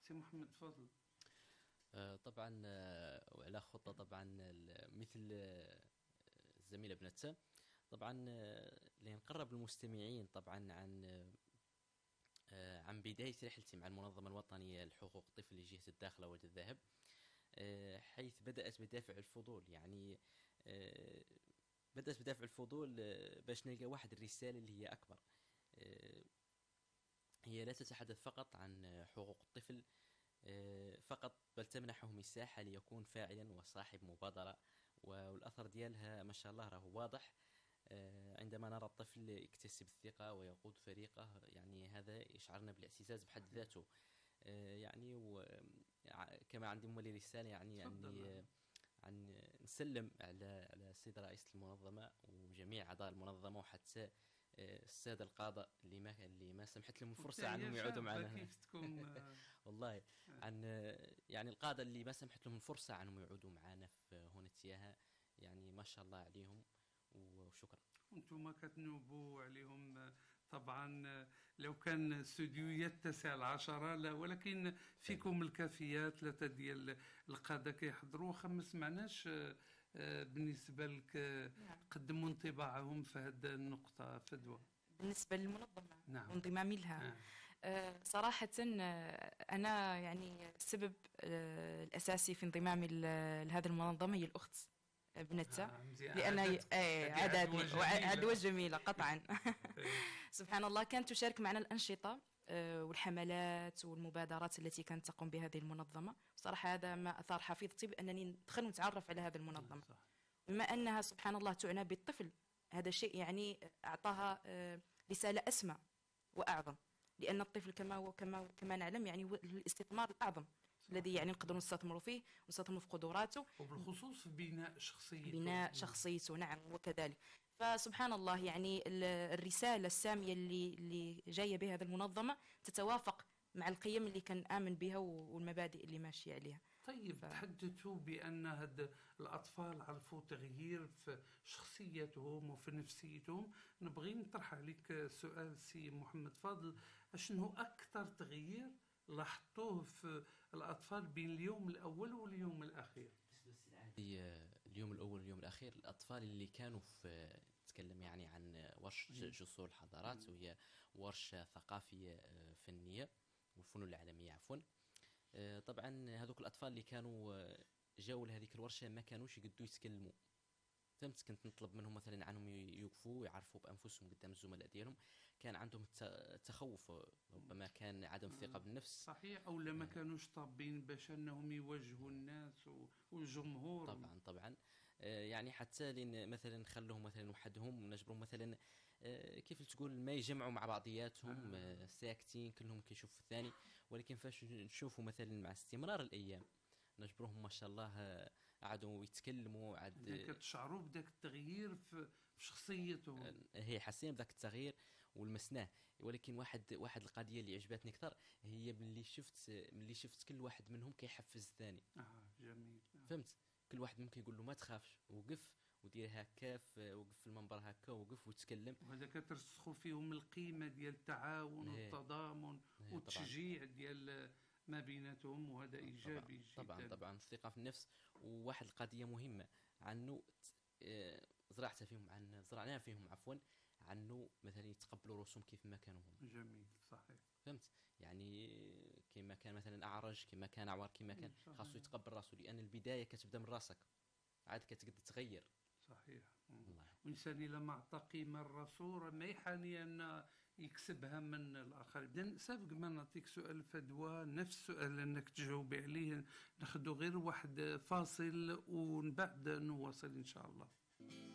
سي محمد تفضل. طبعا وعلى خطة طبعا مثل الزميلة بنتها طبعا لنقرب المستمعين طبعا عن بداية رحلتي مع المنظمة الوطنية لحقوق الطفل لجهة الداخلة والذهب، حيث بدأت بدافع الفضول. يعني بدأت بدافع الفضول باش نلقى واحد الرسالة اللي هي أكبر. هي لا تتحدث فقط عن حقوق الطفل فقط، بل تمنحه مساحة ليكون فاعلا وصاحب مبادرة، والأثر ديالها ما شاء الله راه واضح. عندما نرى الطفل يكتسب الثقة ويقود فريقه، يعني هذا يشعرنا بالاعتزاز بحد ذاته. يعني كما عندي مولي رسالة، يعني أني عن نسلم على السيد رئيس المنظمة وجميع أعضاء المنظمة، وحتى السادة القادة اللي ما سمحت لهم الفرصة عنهم يعودوا معنا هنا. كيف تكون والله عن يعني القادة اللي ما سمحت لهم الفرصة عنهم يعودوا معنا في هنا تياها، يعني ما شاء الله عليهم وشكرا. وانتم كتنوبوا عليهم طبعا. لو كان استوديو يتسع ل10 لا، ولكن فيكم الكافيات 3 ديال القادة كيحضروا. ما سمعناش بالنسبة لك قدموا انطباعهم في هذه النقطة فدوى بالنسبة للمنظمة. نعم. وانضمامي لها. صراحة أنا يعني السبب الأساسي في انضمامي لهذه المنظمة هي الأخت بنتها، لأن عدوى جميلة قطعا. سبحان الله، كانت تشارك معنا الأنشطة والحملات والمبادرات التي كانت تقوم بهذه المنظمة. صراحة هذا ما أثار حفيظتي بأنني ندخل ونتعرف على هذه المنظمة، بما أنها سبحان الله تعنى بالطفل. هذا شيء يعني أعطاها رسالة أسمى وأعظم، لأن الطفل كما نعلم يعني هو الاستثمار الأعظم الذي يعني نقدر نستثمروا فيه ونستثمروا في قدراته، وبالخصوص في بناء شخصيته. نعم، وكذلك. فسبحان الله يعني الرسالة السامية اللي جاية بها هذه المنظمة تتوافق مع القيم اللي كان آمن بها والمبادئ اللي ماشي عليها. طيب، تحدثوا بأن هاد الأطفال عرفوا تغيير في شخصيتهم وفي نفسيتهم. نبغي نطرح عليك سؤال سي محمد فاضل، شنو أكثر تغيير لاحظتوه في الأطفال بين اليوم الأول واليوم الأخير؟ اليوم الأول واليوم الأخير، الأطفال اللي كانوا في تكلم يعني عن ورش جسور الحضارات، وهي ورشة ثقافية فنية والفنون العالمية عفوا. طبعا هذوك الأطفال اللي كانوا جاوا لهذيك الورشة ما كانوش يقدروا يتكلموا. فهمت؟ كنت نطلب منهم مثلا عنهم يوقفوا ويعرفوا بانفسهم قدام الزملاء ديالهم. كان عندهم تخوف، ربما كان عدم ثقه بالنفس. صحيح، او لما كانوش طابين باش انهم يواجهوا الناس والجمهور. طبعا يعني حتى لين مثلا نخلوهم مثلا وحدهم، نجبرهم مثلا كيف تقول ما يجمعوا مع بعضياتهم ساكتين كلهم كيشوفوا الثاني. ولكن فاش نشوفوا مثلا مع استمرار الايام نجبرهم ما شاء الله قعدوا يتكلموا كتشعروا بداك التغيير في شخصيتهم. هي حسينا بداك التغيير ولمسناه. ولكن واحد القضيه اللي عجبتني اكثر هي ملي شفت كل واحد منهم كيحفز الثاني. جميل. فهمت؟ كل واحد ممكن يقول له ما تخافش، وقف ودير هكا، وقف في المنبر هكا، وقف وتكلم. وهذا كترسخوا فيهم القيمه ديال التعاون والتضامن والتشجيع ديال ما بيناتهم، وهذا ايجابي جدا. طبعا الثقه في النفس. وواحد القضيه مهمه عنه زرعناها فيهم عفوا، عنه مثلا يتقبلوا رسوم كيف ما كانوا هم. جميل، صحيح. فهمت؟ يعني كما كان مثلا اعرج، كما كان اعور، كما كان خاصو يتقبل راسه، لان البدايه كتبدا من راسك عاد كتقدر تغير. صحيح. والإنسان إلا ما أعطى قيمة الرسول ما يحاني أن يكسبها من الآخرين. إذن سابق ما نعطيك سؤال فدوى، نفس السؤال أنك تجاوبي عليه، ناخذ غير واحد فاصل ومن بعد نواصل إن شاء الله.